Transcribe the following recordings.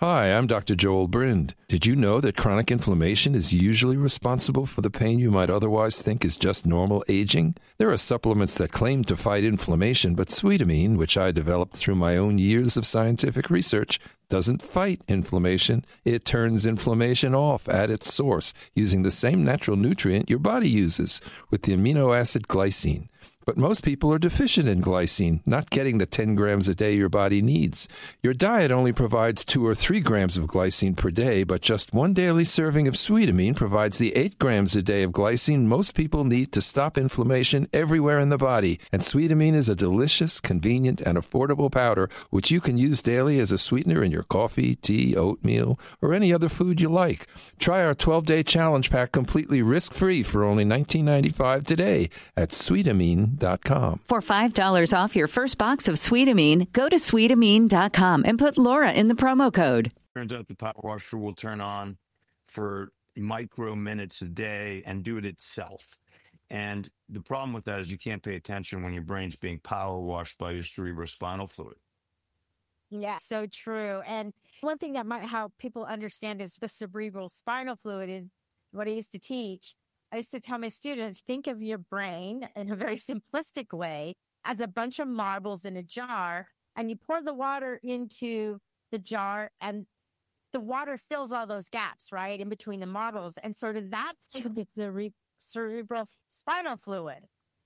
Hi, I'm Dr. Joel Brind. Did you know that chronic inflammation is usually responsible for the pain you might otherwise think is just normal aging? There are supplements that claim to fight inflammation, but Sweetamine, which I developed through my own years of scientific research, doesn't fight inflammation. It turns inflammation off at its source using the same natural nutrient your body uses, with the amino acid glycine. But most people are deficient in glycine, not getting the 10 grams a day your body needs. Your diet only provides 2 or 3 grams of glycine per day, but just one daily serving of Sweetamine provides the 8 grams a day of glycine most people need to stop inflammation everywhere in the body. And Sweetamine is a delicious, convenient, and affordable powder which you can use daily as a sweetener in your coffee, tea, oatmeal, or any other food you like. Try our 12-day challenge pack completely risk-free for only $19.95 today at Sweetamine.com. For $5 off your first box of Sweetamine, go to Sweetamine.com and put Laura in the promo code. Turns out the power washer will turn on for micro minutes a day and do it itself. And the problem with that is you can't pay attention when your brain's being power washed by your cerebrospinal fluid. Yeah, so true. And one thing that might help people understand is the cerebral spinal fluid. And what I used to teach, I used to tell my students, think of your brain in a very simplistic way as a bunch of marbles in a jar, and you pour the water into the jar, and the water fills all those gaps, right, in between the marbles. And sort of that's the cerebral spinal fluid.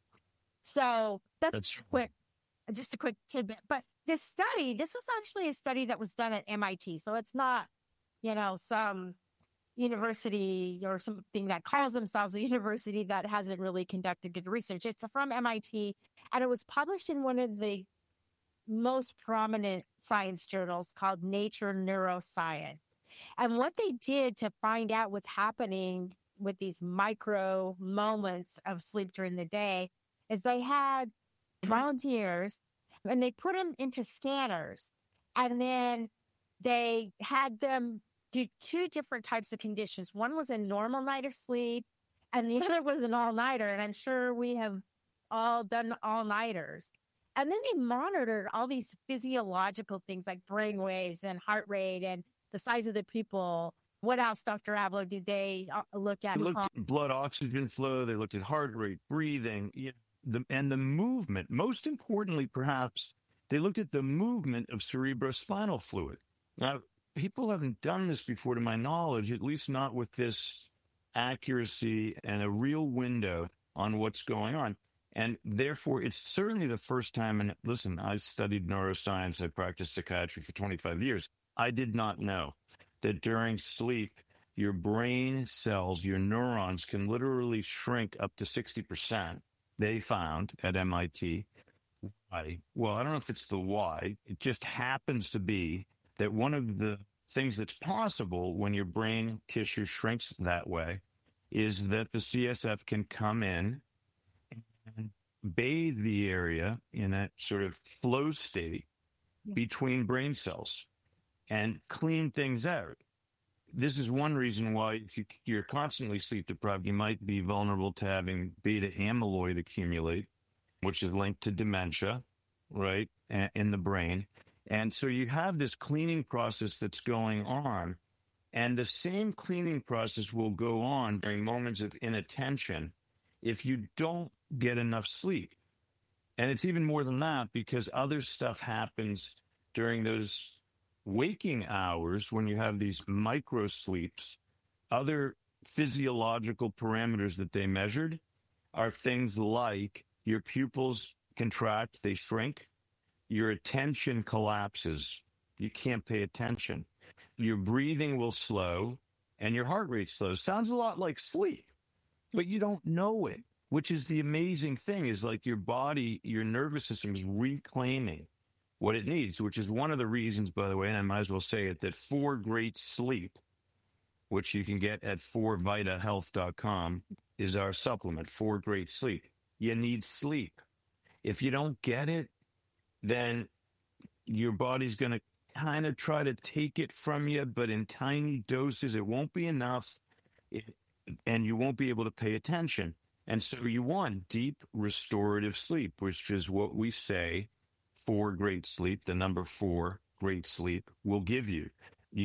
So that's quick, just a quick tidbit. But this was actually a study that was done at MIT. So it's not, some university or something that calls themselves a university that hasn't really conducted good research. It's from MIT, and it was published in one of the most prominent science journals called Nature Neuroscience. And what they did to find out what's happening with these micro moments of sleep during the day is they had volunteers and they put them into scanners, and then they had them do 2 different types of conditions. One was a normal night of sleep, and the other was an all-nighter. And I'm sure we have all done all-nighters. And then they monitored all these physiological things like brain waves and heart rate and the size of the pupil. What else, Dr. Avlo, did they look at? They looked at blood oxygen flow. They looked at heart rate, breathing, and the movement. Most importantly, perhaps, they looked at the movement of cerebrospinal fluid. Now, people haven't done this before, to my knowledge, at least not with this accuracy and a real window on what's going on. And therefore, it's certainly the first time. And listen, I studied neuroscience. I practiced psychiatry for 25 years. I did not know that during sleep, your brain cells, your neurons can literally shrink up to 60%. They found at MIT. Why? Well, I don't know if it's the why. It just happens to be that one of the things that's possible when your brain tissue shrinks that way is that the CSF can come in and bathe the area in a sort of flow state between brain cells and clean things out. This is one reason why if you're constantly sleep deprived, you might be vulnerable to having beta amyloid accumulate, which is linked to dementia, right, in the brain. And so you have this cleaning process that's going on, and the same cleaning process will go on during moments of inattention if you don't get enough sleep. And it's even more than that because other stuff happens during those waking hours when you have these micro sleeps. Other physiological parameters that they measured are things like your pupils contract, they shrink. Your attention collapses. You can't pay attention. Your breathing will slow and your heart rate slows. Sounds a lot like sleep, but you don't know it, which is the amazing thing is like your body, your nervous system is reclaiming what it needs, which is one of the reasons, by the way, and I might as well say it, that 4 Great Sleep, which you can get at 4vitahealth.com, is our supplement, 4 Great Sleep. You need sleep. If you don't get it, then your body's going to kind of try to take it from you, but in tiny doses. It won't be enough, and you won't be able to pay attention. And so you want deep restorative sleep, which is what we say 4 Great Sleep, the number 4 Great Sleep will give you.